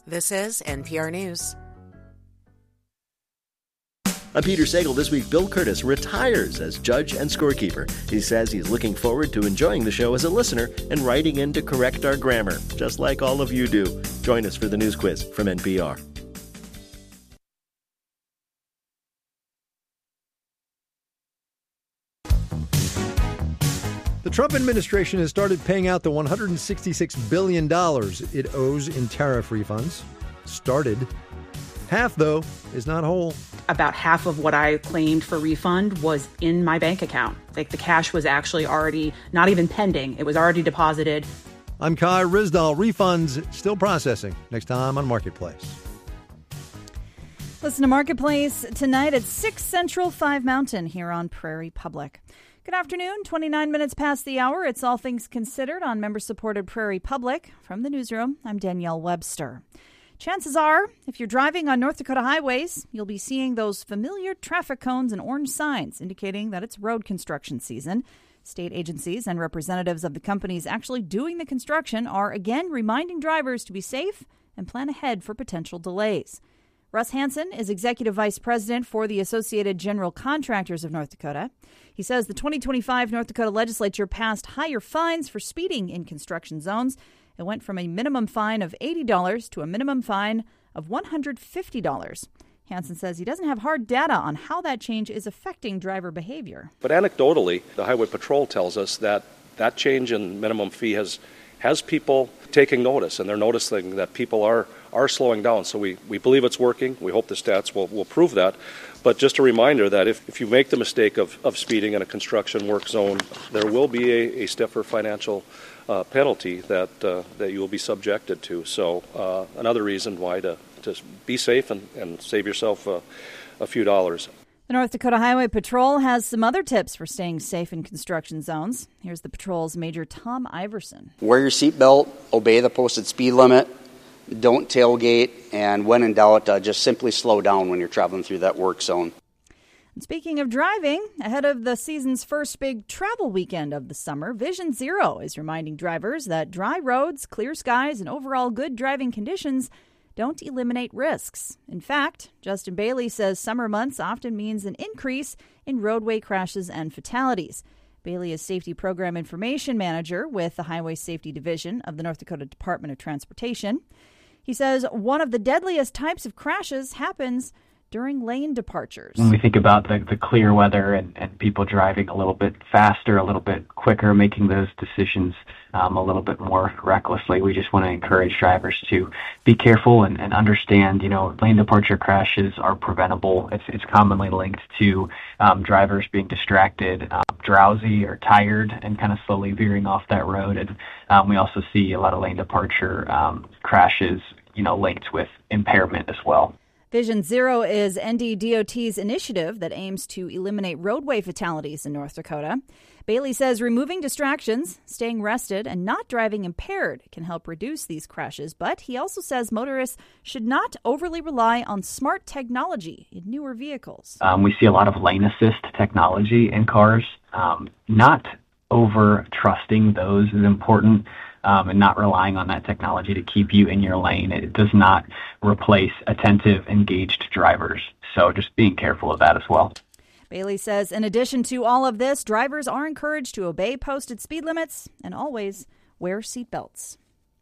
This is NPR News. I'm Peter Sagal. This week, Bill Curtis retires as judge and scorekeeper. He says he's looking forward to enjoying the show as a listener and writing in to correct our grammar, just like all of you do. Join us for the news quiz from NPR. The Trump administration has started paying out the $166 billion it owes in tariff refunds. Started. Half, though, is not whole. About half of what I claimed for refund was in my bank account. Like, the cash was actually already not even pending. It was already deposited. I'm Kai Ryssdal. Refunds still processing. Next time on Marketplace. Listen to Marketplace tonight at 6 Central, 5 Mountain here on Prairie Public. Good afternoon, 29 minutes past the hour. It's All Things Considered on member-supported Prairie Public. From the newsroom, I'm Danielle Webster. Chances are, if you're driving on North Dakota highways, you'll be seeing those familiar traffic cones and orange signs indicating that it's road construction season. State agencies and representatives of the companies actually doing the construction are again reminding drivers to be safe and plan ahead for potential delays. Russ Hansen is Executive Vice President for the Associated General Contractors of North Dakota. He says the 2025 North Dakota legislature passed higher fines for speeding in construction zones. It went from a minimum fine of $80 to a minimum fine of $150. Hansen says he doesn't have hard data on how that change is affecting driver behavior. But anecdotally, the Highway Patrol tells us that that change in minimum fee has people taking notice, and they're noticing that people are slowing down. So we believe it's working. We hope the stats will prove that. But just a reminder that if you make the mistake of speeding in a construction work zone, there will be a stiffer financial penalty that you will be subjected to. So another reason why to be safe and save yourself a few dollars. The North Dakota Highway Patrol has some other tips for staying safe in construction zones. Here's the patrol's Major Tom Iverson. Wear your seatbelt, obey the posted speed limit, don't tailgate, and when in doubt, just simply slow down when you're traveling through that work zone. And speaking of driving, ahead of the season's first big travel weekend of the summer, Vision Zero is reminding drivers that dry roads, clear skies, and overall good driving conditions don't eliminate risks. In fact, Justin Bailey says summer months often means an increase in roadway crashes and fatalities. Bailey is Safety Program Information Manager with the Highway Safety Division of the North Dakota Department of Transportation. He says one of the deadliest types of crashes happens during lane departures. When we think about the clear weather and people driving a little bit faster, a little bit quicker, making those decisions a little bit more recklessly, we just want to encourage drivers to be careful and understand, lane departure crashes are preventable. It's commonly linked to drivers being distracted, drowsy or tired, and kind of slowly veering off that road. And we also see a lot of lane departure crashes, linked with impairment as well. Vision Zero is NDDOT's initiative that aims to eliminate roadway fatalities in North Dakota. Bailey says removing distractions, staying rested, and not driving impaired can help reduce these crashes. But he also says motorists should not overly rely on smart technology in newer vehicles. We see a lot of lane assist technology in cars. Not over trusting those is important. And not relying on that technology to keep you in your lane. It does not replace attentive, engaged drivers. So just being careful of that as well. Bailey says in addition to all of this, drivers are encouraged to obey posted speed limits and always wear seatbelts.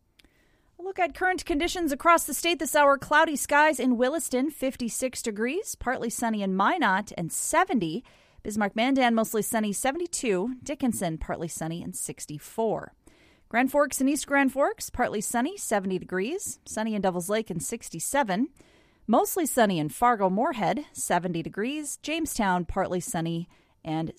A look at current conditions across the state this hour. Cloudy skies in Williston, 56 degrees. Partly sunny in Minot and 70. Bismarck-Mandan, mostly sunny, 72. Dickinson, partly sunny and 64. Grand Forks and East Grand Forks, partly sunny, 70 degrees. Sunny in Devils Lake and 67. Mostly sunny in Fargo-Moorhead, 70 degrees. Jamestown, partly sunny and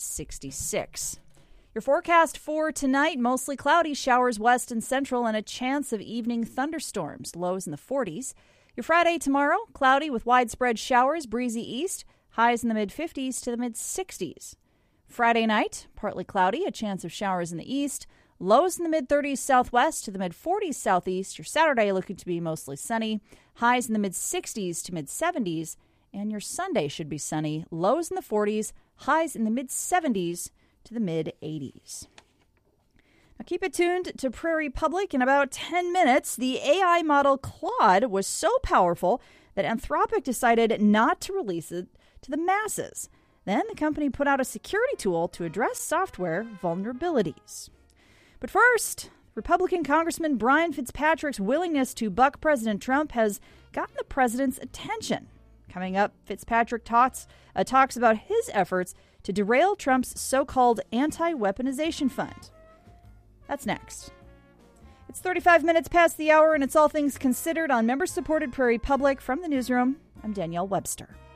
66. Your forecast for tonight, mostly cloudy, showers west and central, and a chance of evening thunderstorms, lows in the 40s. Your Friday tomorrow, cloudy with widespread showers, breezy east, highs in the mid-50s to the mid-60s. Friday night, partly cloudy, a chance of showers in the east, lows in the mid-30s southwest to the mid-40s southeast. Your Saturday looking to be mostly sunny. Highs in the mid-60s to mid-70s. And your Sunday should be sunny. Lows in the 40s. Highs in the mid-70s to the mid-80s. Now keep it tuned to Prairie Public. In about 10 minutes, the AI model Claude was so powerful that Anthropic decided not to release it to the masses. Then the company put out a security tool to address software vulnerabilities. But first, Republican Congressman Brian Fitzpatrick's willingness to buck President Trump has gotten the president's attention. Coming up, Fitzpatrick talks about his efforts to derail Trump's so-called anti-weaponization fund. That's next. It's 35 minutes past the hour, and it's All Things Considered on member-supported Prairie Public. From the newsroom, I'm Danielle Webster.